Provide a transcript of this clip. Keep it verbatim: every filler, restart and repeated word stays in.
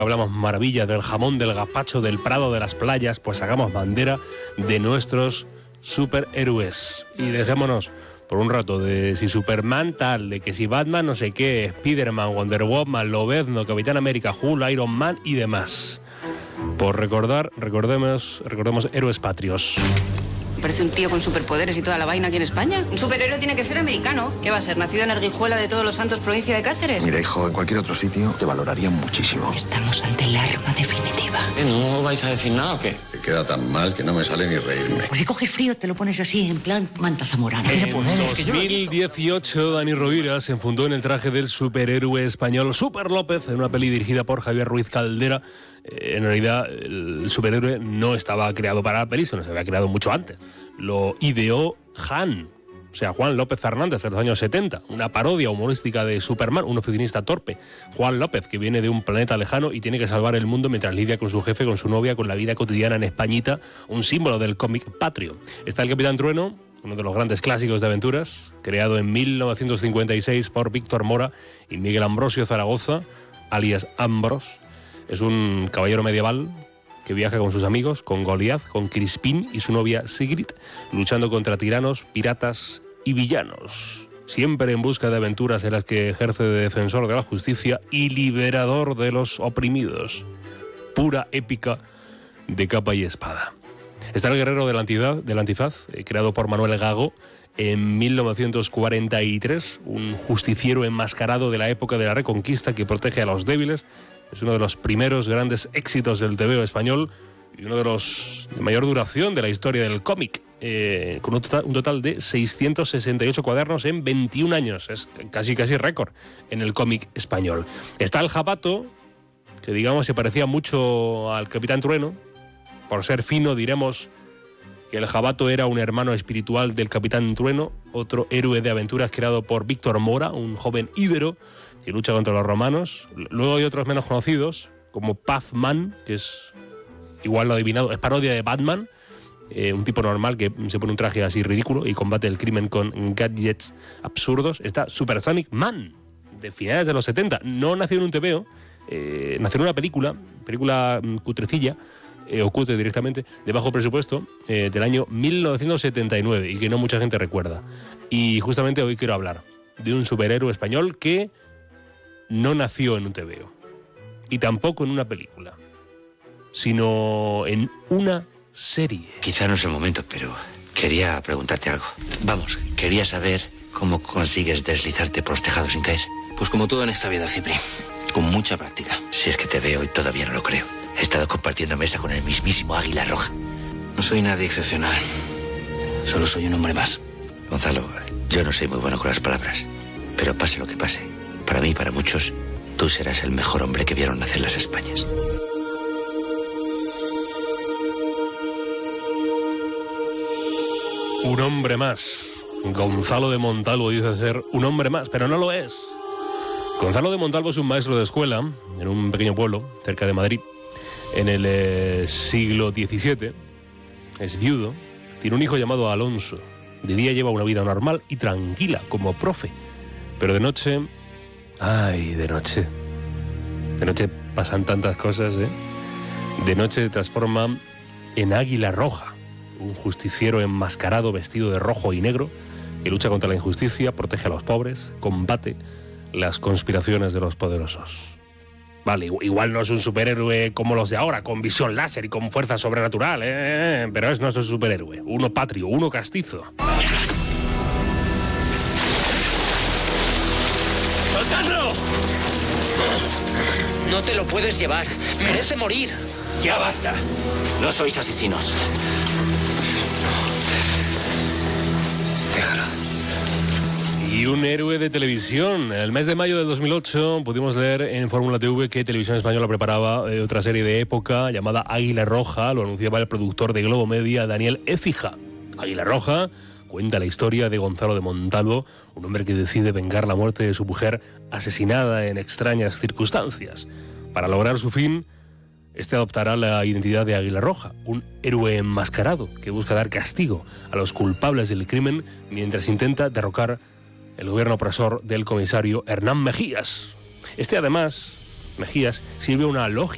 Hablamos maravillas del jamón, del gazpacho, del prado, de las playas, pues hagamos bandera de nuestros superhéroes. Y dejémonos por un rato de si Superman tal, de que si Batman no sé qué, Spiderman, Wonder Woman, Lobezno, Capitán América, Hulk, Iron Man y demás. Por recordar, recordemos, recordemos héroes patrios. Parece un tío con superpoderes y toda la vaina aquí en España. Un superhéroe tiene que ser americano. ¿Qué va a ser? ¿Nacido en Arguijuela de Todos los Santos, provincia de Cáceres? Mira, hijo, en cualquier otro sitio te valorarían muchísimo. Estamos ante el arma definitiva. ¿No vais a decir nada o qué? Te queda tan mal que no me sale ni reírme. Pues si coges frío te lo pones así, en plan manta zamorana. En dos mil dieciocho, Dani Rovira se enfundó en el traje del superhéroe español Super López en una peli dirigida por Javier Ruiz Caldera. Eh, en realidad, el superhéroe no estaba creado para la peli, sino se había creado mucho antes. Lo ideó Han, o sea, Juan López Fernández, en los años setenta. Una parodia humorística de Superman, un oficinista torpe. Juan López, que viene de un planeta lejano y tiene que salvar el mundo mientras lidia con su jefe, con su novia, con la vida cotidiana en Españita, un símbolo del cómic patrio. Está el Capitán Trueno, uno de los grandes clásicos de aventuras, creado en mil novecientos cincuenta y seis por Víctor Mora y Miguel Ambrosio Zaragoza, alias Ambros. Es un caballero medieval que viaja con sus amigos, con Goliath, con Crispín y su novia Sigrid, luchando contra tiranos, piratas y villanos. Siempre en busca de aventuras en las que ejerce de defensor de la justicia y liberador de los oprimidos. Pura épica de capa y espada. Está el guerrero del antifaz, del antifaz eh, creado por Manuel Gago en mil novecientos cuarenta y tres, un justiciero enmascarado de la época de la Reconquista que protege a los débiles. Es uno de los primeros grandes éxitos del tebeo español y uno de los de mayor duración de la historia del cómic, eh, con un total, un total de seiscientos sesenta y ocho cuadernos en veintiún años. Es casi casi récord en el cómic español. Está el Jabato, que digamos se parecía mucho al Capitán Trueno. Por ser fino diremos que el Jabato era un hermano espiritual del Capitán Trueno, otro héroe de aventuras creado por Víctor Mora, un joven íbero que lucha contra los romanos. Luego hay otros menos conocidos, como Pazman, que es, igual lo adivinado, es parodia de Batman, eh, un tipo normal que se pone un traje así ridículo y combate el crimen con gadgets absurdos. Está Supersonic Man, de finales de los setenta. No nació en un tebeo, eh, nació en una película, película cutrecilla, eh, o cutre directamente, de bajo presupuesto, eh, del año mil novecientos setenta y nueve, y que no mucha gente recuerda. Y justamente hoy quiero hablar de un superhéroe español que no nació en un tebeo, y tampoco en una película, sino en una serie. Quizá no es el momento, pero quería preguntarte algo. Vamos, quería saber cómo consigues deslizarte por los tejados sin caer. Pues como todo en esta vida, Cipri, con mucha práctica. Si es que te veo y todavía no lo creo. He estado compartiendo mesa con el mismísimo Águila Roja. No soy nadie excepcional, solo soy un hombre más. Gonzalo, yo no soy muy bueno con las palabras, pero pase lo que pase, para mí y para muchos, tú serás el mejor hombre que vieron nacer las Españas. Un hombre más. Gonzalo de Montalvo dice ser un hombre más, pero no lo es. Gonzalo de Montalvo es un maestro de escuela en un pequeño pueblo cerca de Madrid en el eh, siglo diecisiete. Es viudo, tiene un hijo llamado Alonso. De día lleva una vida normal y tranquila como profe, pero de noche... Ay, de noche. De noche pasan tantas cosas, ¿eh? De noche se transforma en Águila Roja, un justiciero enmascarado vestido de rojo y negro que lucha contra la injusticia, protege a los pobres, combate las conspiraciones de los poderosos. Vale, igual no es un superhéroe como los de ahora, con visión láser y con fuerza sobrenatural, ¿eh? Pero es nuestro superhéroe, uno patrio, uno castizo. ¡Soltadlo! No te lo puedes llevar. Merece morir. ¡Ya basta! No sois asesinos. Déjalo. Y un héroe de televisión. En el mes de mayo del dos mil ocho pudimos leer en Fórmula T V que Televisión Española preparaba eh, otra serie de época llamada Águila Roja. Lo anunciaba el productor de Globo Media, Daniel Écija. Águila Roja cuenta la historia de Gonzalo de Montalvo, un hombre que decide vengar la muerte de su mujer asesinada en extrañas circunstancias. Para lograr su fin, este adoptará la identidad de Águila Roja, un héroe enmascarado que busca dar castigo a los culpables del crimen mientras intenta derrocar el gobierno opresor del comisario Hernán Mejías. Este, además, Mejías, sirve una lógica